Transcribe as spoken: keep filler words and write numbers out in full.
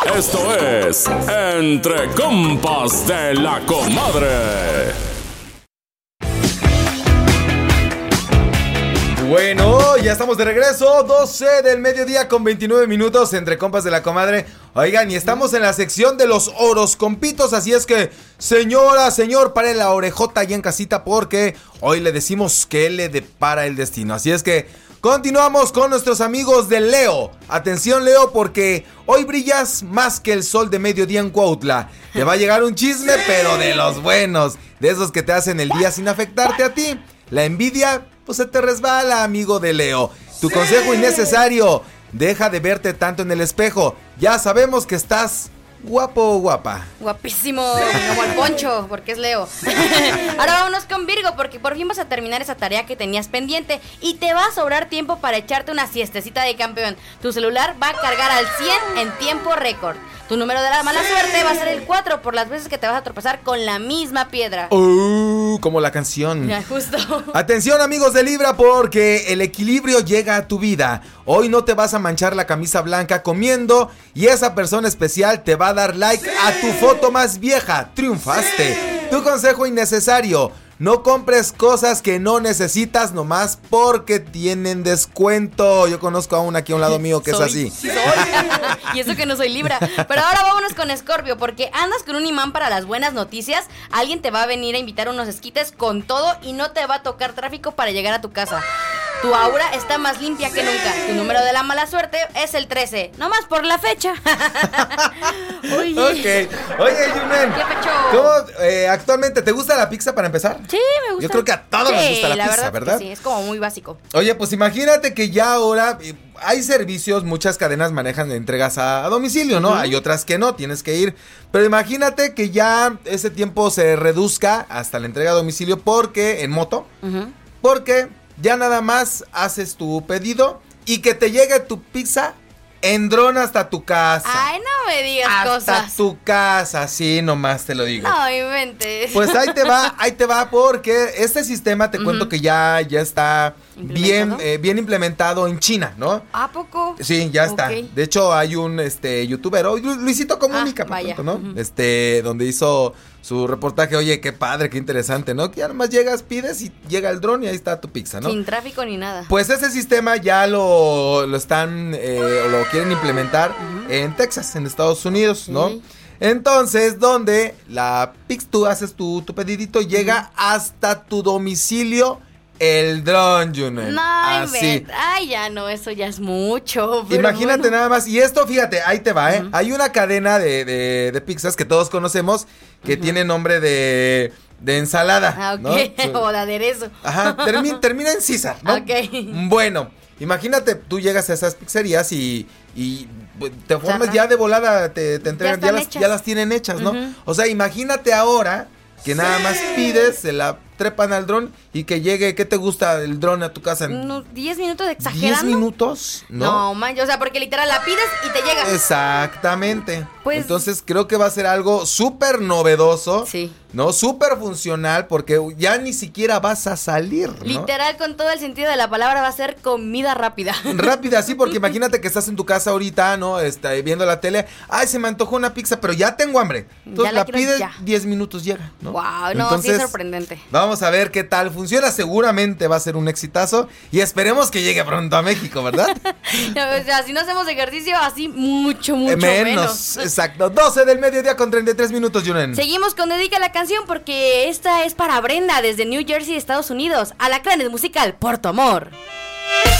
Esto es Entre Compas de la Comadre. Bueno, ya estamos de regreso, doce del mediodía con veintinueve minutos entre compas de la comadre. Oigan, y estamos en la sección de los horoscompitos, así es que, señora, señor, pare la orejota allá en casita porque hoy le decimos que le depara el destino. Así es que continuamos con nuestros amigos de Leo. Atención, Leo, porque hoy brillas más que el sol de mediodía en Cuautla. Te va a llegar un chisme, pero de los buenos, de esos que te hacen el día sin afectarte a ti. La envidia, pues se te resbala, amigo de Leo. Tu consejo innecesario: deja de verte tanto en el espejo. Ya sabemos que estás guapo o guapa. Guapísimo, como el Poncho, porque es Leo. Ahora vámonos con Virgo, porque por fin vas a terminar esa tarea que tenías pendiente y te va a sobrar tiempo para echarte una siestecita de campeón. Tu celular va a cargar al cien en tiempo récord. Tu número de la mala suerte va a ser el cuatro por las veces que te vas a tropezar con la misma piedra. Uh, como la canción. Ya, justo. Atención, amigos de Libra, porque el equilibrio llega a tu vida. Hoy no te vas a manchar la camisa blanca comiendo y esa persona especial te va a dar like a tu foto más vieja. Triunfaste. Tu consejo innecesario: no compres cosas que no necesitas nomás porque tienen descuento. Yo conozco a una aquí a un lado mío que soy, es así. Soy. Y eso que no soy Libra. Pero ahora vámonos con Escorpio, porque andas con un imán para las buenas noticias. Alguien te va a venir a invitar unos esquites con todo y no te va a tocar tráfico para llegar a tu casa. Tu aura está más limpia que nunca. Tu número de la mala suerte es el trece. No más por la fecha. Oye. Ok. Oye, Yunen, ¿qué pecho? ¿Cómo eh, actualmente te gusta la pizza para empezar? Sí, me gusta. Yo creo que a todos sí, nos gusta la, la pizza, verdad, ¿verdad? Sí, es como muy básico. Oye, pues imagínate que ya ahora eh, hay servicios, muchas cadenas manejan entregas a, a domicilio, ¿no? Uh-huh. Hay otras que no, tienes que ir. Pero imagínate que ya ese tiempo se reduzca hasta la entrega a domicilio porque en moto, uh-huh. porque ya nada más haces tu pedido y que te llegue tu pizza en dron hasta tu casa. Ay, no me digas hasta cosas. Hasta tu casa, sí, nomás te lo digo. No inventes. Pues ahí te va, ahí te va, porque este sistema te uh-huh. cuento que ya, ya está bien, eh, bien implementado en China, ¿no? ¿A poco? Sí, ya está. Okay. De hecho, hay un este youtuber, Luisito Comunica, ah, vaya. Pronto, ¿no? Uh-huh. Este, donde hizo su reportaje. Oye, qué padre, qué interesante, ¿no? Que ya nomás llegas, pides y llega el dron y ahí está tu pizza, ¿no? Sin tráfico ni nada. Pues ese sistema ya lo, lo están, eh, o lo quieren implementar uh-huh. en Texas, en Estados Unidos, ¿no? Sí. Entonces, donde la pizza, tú haces tu, tu pedidito, llega uh-huh. hasta tu domicilio el dron, Junen. No, así. Ay, ya no, eso ya es mucho. Imagínate bueno. nada más. Y esto, fíjate, ahí te va, ¿eh? Uh-huh. Hay una cadena de, de, de pizzas que todos conocemos que uh-huh. tiene nombre de, de ensalada. Ah, ok. ¿No? O de aderezo. Ajá, termina, termina en César, ¿no? Ok. Bueno, imagínate, tú llegas a esas pizzerías y, y te formas ya de volada, te, te entregan, ya, ya, las, ya las tienen hechas, ¿no? Uh-huh. O sea, imagínate ahora que nada más pides, se la trepan al dron y que llegue, ¿qué te gusta el dron a tu casa? Unos diez minutos exagerando. ¿diez minutos? No, no man, o sea, porque literal la pides y te llega. Exactamente. Pues, entonces creo que va a ser algo súper novedoso. Sí. ¿No? Súper funcional porque ya ni siquiera vas a salir, ¿no? Literal, con todo el sentido de la palabra, va a ser comida rápida. Rápida, sí, porque imagínate que estás en tu casa ahorita, ¿no? Está viendo la tele. Ay, se me antojó una pizza, pero ya tengo hambre. Entonces la, la pides, diez minutos llega, ¿no? Wow, no, entonces, sí es sorprendente. Vamos a ver qué tal funciona. Seguramente va a ser un exitazo y esperemos que llegue pronto a México, ¿verdad? O sea, si no hacemos ejercicio, así mucho, mucho eh, menos. menos. Exacto. doce del mediodía con treinta y tres minutos, Yunen. Seguimos con Dedica la canción porque esta es para Brenda desde New Jersey, Estados Unidos. Alacranes musical por tu amor.